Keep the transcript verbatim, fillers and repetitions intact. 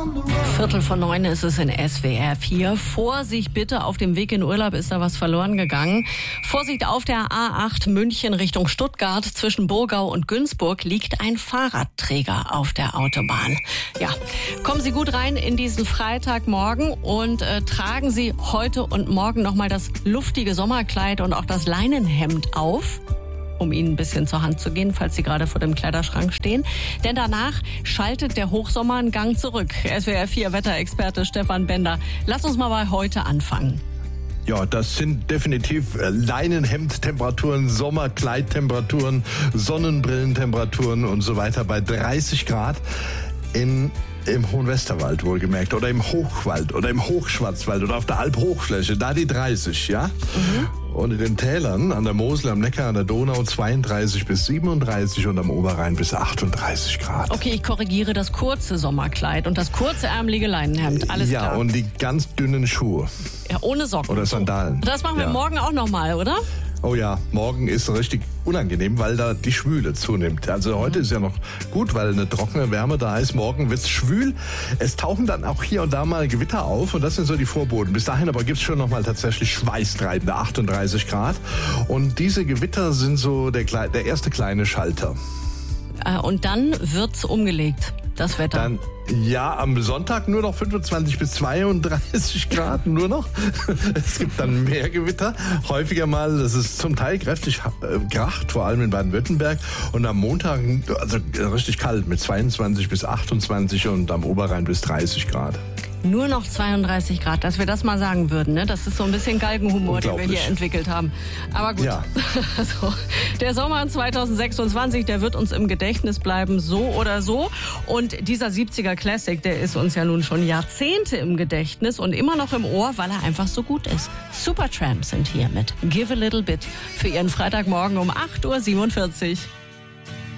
Viertel vor neun ist es in S W R vier. Vorsicht bitte, auf dem Weg in Urlaub ist da was verloren gegangen. Vorsicht, auf der A acht München Richtung Stuttgart. Zwischen Burgau und Günzburg liegt ein Fahrradträger auf der Autobahn. Ja, kommen Sie gut rein in diesen Freitagmorgen und äh, tragen Sie heute und morgen nochmal das luftige Sommerkleid und auch das Leinenhemd auf, um Ihnen ein bisschen zur Hand zu gehen, falls Sie gerade vor dem Kleiderschrank stehen. Denn danach schaltet der Hochsommer einen Gang zurück. S W R vier Wetterexperte Stefan Bender. Lass uns mal bei heute anfangen. Ja, das sind definitiv Leinenhemdtemperaturen, Sommerkleidtemperaturen, Sonnenbrillentemperaturen und so weiter bei dreißig Grad in im Hohen Westerwald wohlgemerkt oder im Hochwald oder im Hochschwarzwald oder auf der Alphochfläche, da die dreißig, ja? Mhm. Und in den Tälern an der Mosel, am Neckar, an der Donau zweiunddreißig bis siebenunddreißig und am Oberrhein bis achtunddreißig Grad. Okay, ich korrigiere das kurze Sommerkleid und das kurze ärmelige Leinenhemd, alles ja, klar. Ja, und die ganz dünnen Schuhe. Ja, ohne Socken. Oder Sandalen. Das machen wir ja. morgen auch nochmal, oder? Oh ja, morgen ist richtig unangenehm, weil da die Schwüle zunimmt. Also heute ist ja noch gut, weil eine trockene Wärme da ist. Morgen wird's schwül. Es tauchen dann auch hier und da mal Gewitter auf und das sind so die Vorboten. Bis dahin aber gibt's schon noch mal tatsächlich schweißtreibende achtunddreißig Grad. Und diese Gewitter sind so der, der erste kleine Schalter. Und dann wird's umgelegt, das Wetter. Dann, ja, am Sonntag nur noch fünfundzwanzig bis zweiunddreißig Grad, nur noch. Es gibt dann mehr Gewitter, häufiger mal, das ist zum Teil kräftig äh, kracht, vor allem in Baden-Württemberg. Und am Montag, also richtig kalt mit zweiundzwanzig bis achtundzwanzig und am Oberrhein bis dreißig Grad. Nur noch zweiunddreißig Grad, dass wir das mal sagen würden, ne? Das ist so ein bisschen Galgenhumor, den wir hier entwickelt haben. Aber gut, ja. Also, der Sommer zweitausendsechsundzwanzig, der wird uns im Gedächtnis bleiben, so oder so. Und dieser siebziger Classic, der ist uns ja nun schon Jahrzehnte im Gedächtnis und immer noch im Ohr, weil er einfach so gut ist. Supertramp sind hier mit Give a Little Bit für Ihren Freitagmorgen um acht Uhr siebenundvierzig.